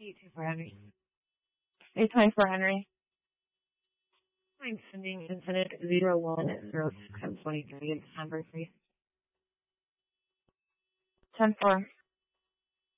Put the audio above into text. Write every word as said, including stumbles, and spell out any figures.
eight two four Henry. eight twenty-four Henry. I'm sending infinite zero one zero six seven twenty three in December three. ten four.